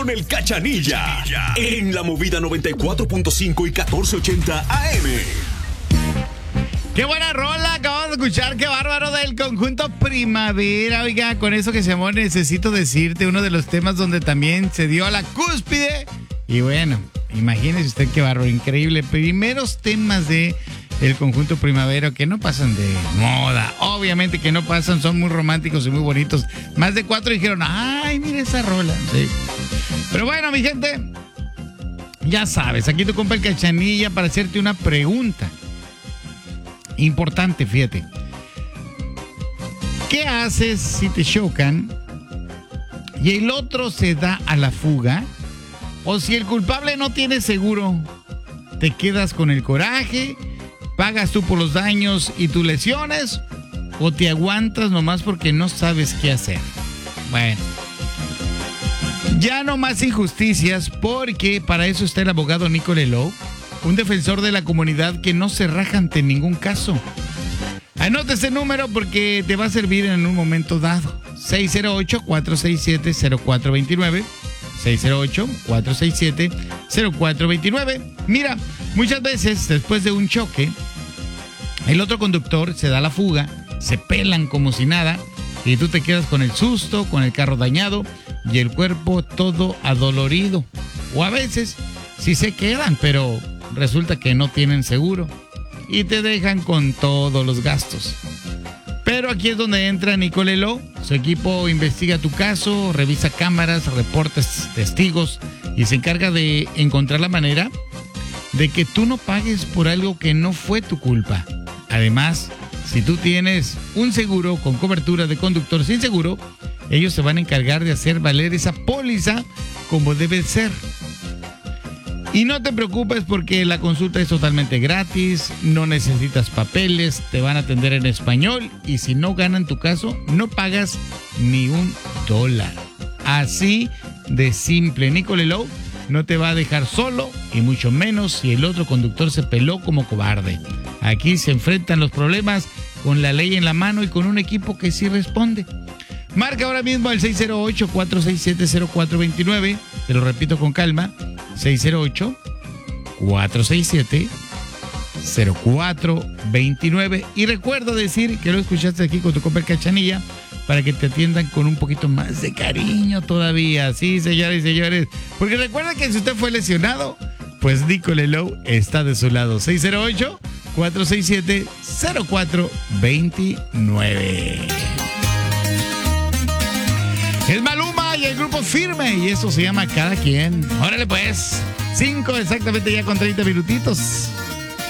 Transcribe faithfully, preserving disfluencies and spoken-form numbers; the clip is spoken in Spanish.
con el Cachanilla en la Movida noventa y cuatro punto cinco y catorce ochenta A M. ¡Qué buena rola! Acabamos de escuchar, qué bárbaro, del conjunto Primavera. Oiga, con eso que se llamó Necesito Decirte, uno de los temas donde también se dio a la cúspide. Y bueno, imagínese usted qué bárbaro, increíble. Primeros temas de el conjunto Primavera que no pasan de moda. Obviamente que no pasan, son muy románticos y muy bonitos. Más de cuatro dijeron, ¡ay, mira esa rola! Sí. Pero bueno, mi gente, ya sabes, aquí tu compa el Cachanilla para hacerte una pregunta importante, fíjate. ¿Qué haces si te chocan y el otro se da a la fuga? O si el culpable no tiene seguro, ¿te quedas con el coraje? ¿Pagas tú por los daños y tus lesiones? ¿O te aguantas nomás porque no sabes qué hacer? Bueno, ya no más injusticias, porque para eso está el abogado Nicole Lowe, un defensor de la comunidad que no se raja ante ningún caso. Anote ese número porque te va a servir en un momento dado. seis cero ocho, cuatro seis siete, cero cuatro dos nueve. seis cero ocho, cuatro seis siete, cero cuatro dos nueve. Mira, muchas veces después de un choque, el otro conductor se da la fuga, se pelan como si nada, y tú te quedas con el susto, con el carro dañado y el cuerpo todo adolorido. O a veces sí se quedan, pero resulta que no tienen seguro y te dejan con todos los gastos. Pero aquí es donde entra Nicole Lowe. Su equipo investiga tu caso, revisa cámaras, reportes, testigos y se encarga de encontrar la manera de que tú no pagues por algo que no fue tu culpa. Además, si tú tienes un seguro con cobertura de conductor sin seguro, ellos se van a encargar de hacer valer esa póliza como debe ser. Y no te preocupes porque la consulta es totalmente gratis, no necesitas papeles, te van a atender en español y si no ganan tu caso, no pagas ni un dólar. Así de simple. Nicole Lowe no te va a dejar solo y mucho menos si el otro conductor se peló como cobarde. Aquí se enfrentan los problemas con la ley en la mano y con un equipo que sí responde. Marca ahora mismo al seis cero ocho, cuatro seis siete, cero cuatro dos nueve. Te lo repito con calma. seis cero ocho, cuatro seis siete, cero cuatro dos nueve. Y recuerda decir que lo escuchaste aquí con tu compa el Cachanilla para que te atiendan con un poquito más de cariño todavía. Sí, señores y señores. Porque recuerda que si usted fue lesionado, pues Nicole Lowe está de su lado. seis cero ocho, cuatro seis siete, cero cuatro dos nueve. Es Maluma y el grupo Firme y eso se llama Cada Quien. Órale pues, cinco exactamente ya con treinta minutitos.